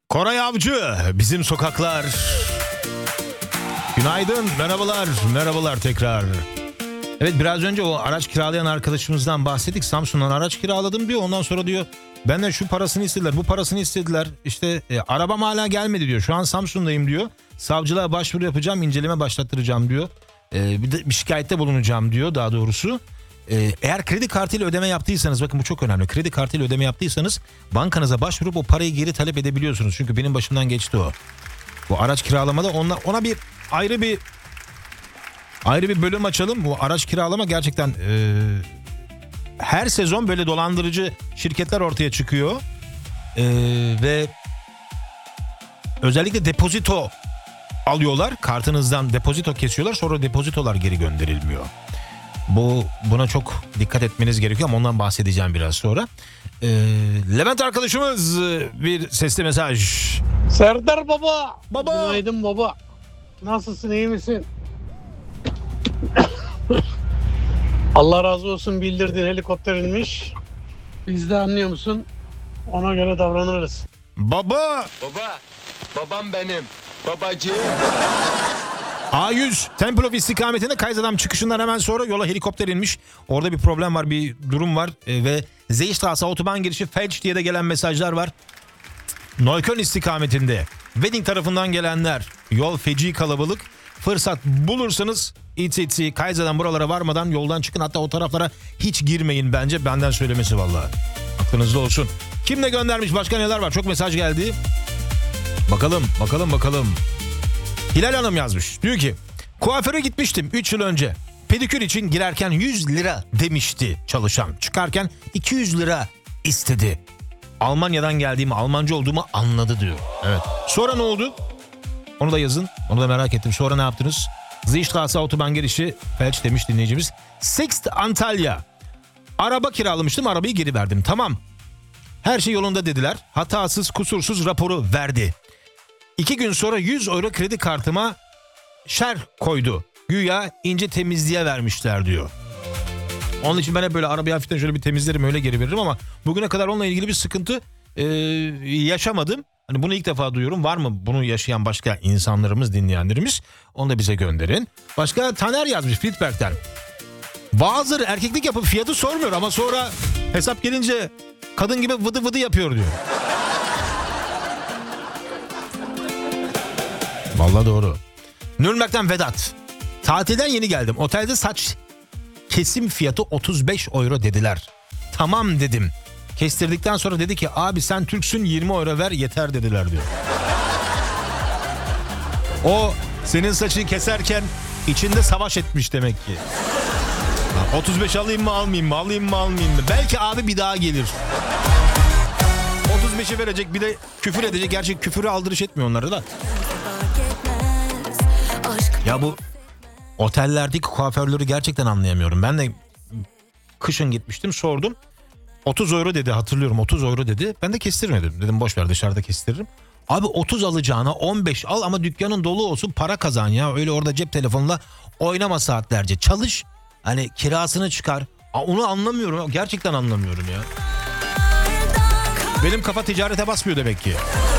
Koray Avcı, bizim sokaklar. Günaydın, merhabalar tekrar. Evet, biraz önce o araç kiralayan arkadaşımızdan bahsettik. Samsun'dan araç kiraladım diyor. Ondan sonra diyor benden şu parasını istediler, bu parasını istediler. İşte arabam hala gelmedi diyor. Şu an Samsun'dayım diyor. Savcılığa başvuru yapacağım, inceleme başlattıracağım diyor. Bir şikayette bulunacağım diyor daha doğrusu. Eğer kredi kartıyla ödeme yaptıysanız, bakın bu çok önemli. Kredi kartıyla ödeme yaptıysanız bankanıza başvurup o parayı geri talep edebiliyorsunuz. Çünkü benim başımdan geçti o. Bu araç kiralamada ona bir ayrı bir bölüm açalım. Bu araç kiralama gerçekten her sezon böyle dolandırıcı şirketler ortaya çıkıyor. Ve özellikle depozito alıyorlar. Kartınızdan depozito kesiyorlar. Sonra depozitolar geri gönderilmiyor. Buna çok dikkat etmeniz gerekiyor ama ondan bahsedeceğim biraz sonra. Levent arkadaşımız bir sesli mesaj. Serdar baba. Baba. Günaydın baba. Nasılsın, iyi misin? Allah razı olsun, bildirdin, helikopter inmiş. Biz de anlıyor musun? Ona göre davranırız. Baba. Babam benim. Babacığım. A100 Tempelhof istikametinde Kaiser'dan çıkışından hemen sonra yola helikopter inmiş. Orada bir problem var, bir durum var ve Zeestraße otoban girişi Felç diye de gelen mesajlar var. Neukölln istikametinde Wedding tarafından gelenler, yol feci kalabalık. Fırsat bulursanız İTT Kaiser'dan buralara varmadan yoldan çıkın, hatta o taraflara hiç girmeyin bence, benden söylemesi vallahi. Aklınızda olsun. Kim ne göndermiş, başka neler var, çok mesaj geldi. Bakalım. Hilal Hanım yazmış. Diyor ki kuaföre gitmiştim 3 yıl önce. Pedikür için girerken 100 lira demişti çalışan. Çıkarken 200 lira istedi. Almanya'dan geldiğimi, Almanca olduğumu anladı diyor. Evet. Sonra ne oldu? Onu da yazın. Onu da merak ettim. Sonra ne yaptınız? Zeestraße otoban girişi Felç demiş dinleyicimiz. Sixt Antalya. Araba kiralamıştım. Arabayı geri verdim. Tamam. Her şey yolunda dediler. Hatasız, kusursuz raporu verdi. 2 gün sonra 100 euro kredi kartıma şer koydu. Güya ince temizliğe vermişler diyor. Onun için ben hep böyle arabayı hafiften şöyle bir temizlerim, öyle geri veririm ama bugüne kadar onunla ilgili bir sıkıntı yaşamadım. Hani bunu ilk defa duyuyorum. Var mı bunu yaşayan başka insanlarımız, dinleyenlerimiz? Onu da bize gönderin. Başka Taner yazmış Friedberg'den. Bazıları erkeklik yapıp fiyatı sormuyor ama sonra hesap gelince kadın gibi vıdı vıdı yapıyor diyor. Vallahi doğru. Nürnberg'den Vedat. Tatilden yeni geldim. Otelde saç kesim fiyatı 35 euro dediler. Tamam dedim. Kestirdikten sonra dedi ki abi sen Türksün, 20 euro ver yeter dediler diyor. O senin saçını keserken içinde savaş etmiş demek ki. 35 alayım mı almayayım mı? Belki abi bir daha gelir. 35'i verecek, bir de küfür edecek. Gerçi küfürü aldırış etmiyor onları da. Ya bu otellerdeki kuaförleri gerçekten anlayamıyorum. Ben de kışın gitmiştim, sordum. 30 euro dedi, hatırlıyorum, 30 euro dedi. Ben de kestirmedim. Dedim boş ver, dışarıda kestiririm. Abi 30 alacağına 15 al ama dükkanın dolu olsun, para kazan ya. Öyle orada cep telefonla oynama saatlerce. Çalış, hani kirasını çıkar. Onu anlamıyorum, gerçekten anlamıyorum ya. Benim kafa ticarete basmıyor demek ki.